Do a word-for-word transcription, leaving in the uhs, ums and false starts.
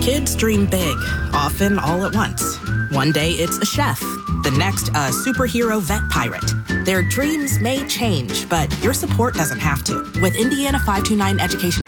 Kids dream big, often all at once. One day it's a chef, the next a superhero vet pirate. Their dreams may change, but your support doesn't have to. With Indiana five two nine Education